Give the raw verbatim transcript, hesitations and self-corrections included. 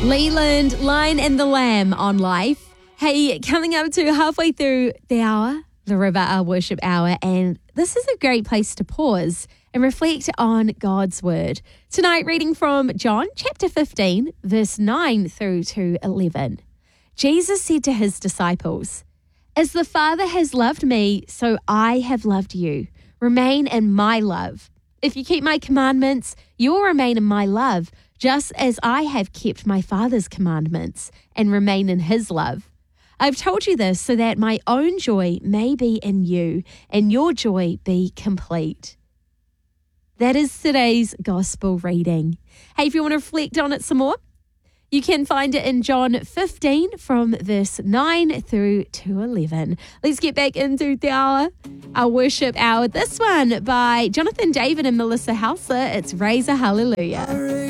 Leland, Lion and the Lamb on Life. Hey, coming up to halfway through the hour, the River Our Worship Hour, and this is a great place to pause and reflect on God's Word. Tonight, reading from John chapter fifteen, verse nine through to eleven. Jesus said to his disciples, "As the Father has loved me, so I have loved you. Remain in my love. If you keep my commandments, you will remain in my love, just as I have kept my Father's commandments and remain in his love. I've told you this so that my own joy may be in you and your joy be complete." That is today's gospel reading. Hey, if you want to reflect on it some more, you can find it in John fifteen from verse nine through to eleven. Let's get back into the hour, our worship hour. This one by Jonathan David and Melissa Hauser. It's Raise a Hallelujah.